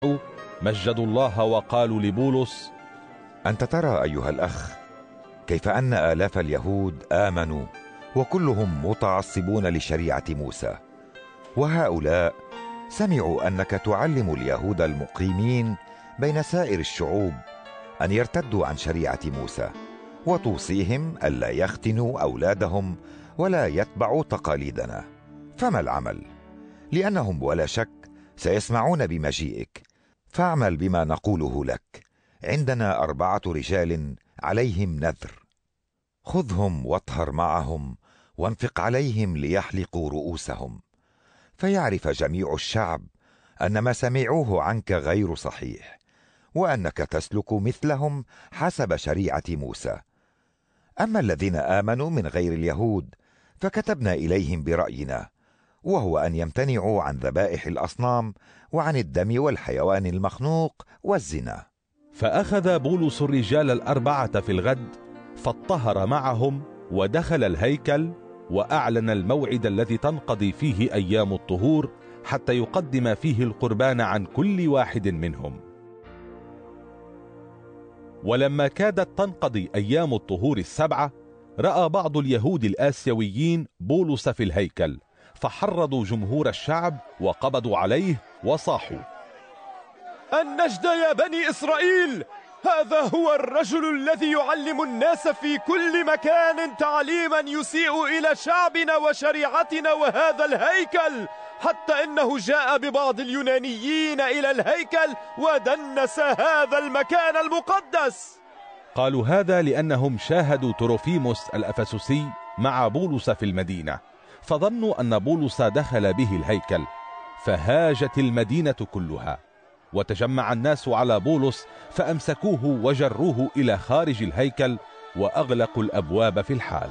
مجدوا الله وقالوا لبولس: أنت ترى أيها الأخ كيف أن آلاف اليهود آمنوا وكلهم متعصبون لشريعة موسى، وهؤلاء سمعوا أنك تعلم اليهود المقيمين بين سائر الشعوب أن يرتدوا عن شريعة موسى، وتوصيهم ألا يختنوا أولادهم ولا يتبعوا تقاليدنا. فما العمل؟ لأنهم ولا شك سيسمعون بمجيئك، فاعمل بما نقوله لك. عندنا 4 رجال عليهم نذر، خذهم واطهر معهم وانفق عليهم ليحلقوا رؤوسهم، فيعرف جميع الشعب أن ما سمعوه عنك غير صحيح، وأنك تسلك مثلهم حسب شريعة موسى. أما الذين آمنوا من غير اليهود فكتبنا إليهم برأينا، وهو أن يمتنعوا عن ذبائح الأصنام وعن الدم والحيوان المخنوق والزنا. فأخذ بولس الرجال 4 في الغد، فاطهر معهم ودخل الهيكل، وأعلن الموعد الذي تنقضي فيه أيام الطهور، حتى يقدم فيه القربان عن كل واحد منهم. ولما كادت تنقضي أيام الطهور 7، رأى بعض اليهود الآسيويين بولس في الهيكل، فحرضوا جمهور الشعب وقبضوا عليه وصاحوا: النجد يا بني إسرائيل! هذا هو الرجل الذي يعلم الناس في كل مكان تعليما يسيء إلى شعبنا وشريعتنا وهذا الهيكل، حتى إنه جاء ببعض اليونانيين إلى الهيكل ودنس هذا المكان المقدس. قالوا هذا لأنهم شاهدوا تروفيموس الأفسسي مع بولس في المدينة، فظنوا أن بولس دخل به الهيكل، فهاجت المدينة كلها، وتجمع الناس على بولس فأمسكوه وجروه إلى خارج الهيكل وأغلقوا الأبواب في الحال.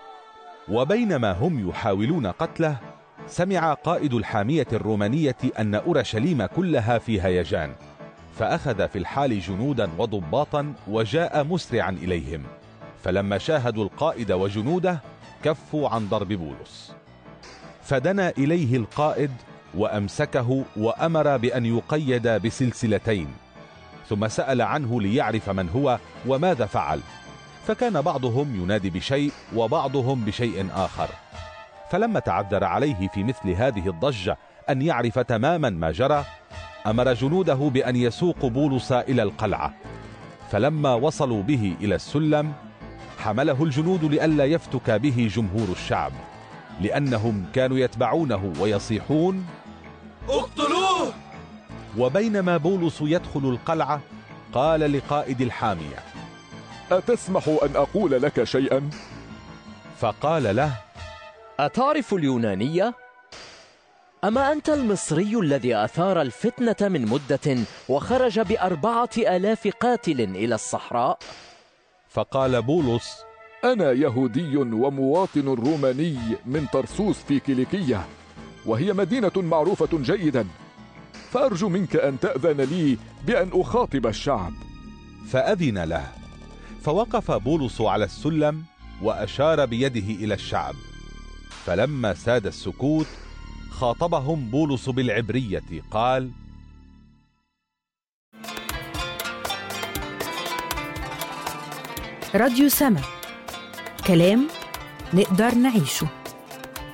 وبينما هم يحاولون قتله، سمع قائد الحامية الرومانية أن أورشليم كلها في هيجان، فأخذ في الحال جنودا وضباطا وجاء مسرعا إليهم، فلما شاهدوا القائد وجنوده كفوا عن ضرب بولس. فدنا إليه القائد وأمسكه وأمر بأن يقيد بسلسلتين، ثم سأل عنه ليعرف من هو وماذا فعل، فكان بعضهم ينادي بشيء وبعضهم بشيء آخر. فلما تعذر عليه في مثل هذه الضجة أن يعرف تماما ما جرى، أمر جنوده بأن يسوقوا بولس إلى القلعة. فلما وصلوا به إلى السلم حمله الجنود لئلا يفتك به جمهور الشعب، لأنهم كانوا يتبعونه ويصيحون: اقتلوه! وبينما بولس يدخل القلعة قال لقائد الحامية: أتسمح أن أقول لك شيئا؟ فقال له: أتعرف اليونانية؟ أما أنت المصري الذي أثار الفتنة من مدة وخرج ب4,000 قاتل إلى الصحراء؟ فقال بولس: أنا يهودي ومواطن روماني من طرسوس في كيليكية، وهي مدينة معروفة جيدا، فأرجو منك أن تأذن لي بأن أخاطب الشعب. فأذن له، فوقف بولس على السلم وأشار بيده إلى الشعب. فلما ساد السكوت خاطبهم بولس بالعبرية قال: راديو سما، كلام نقدر نعيشه.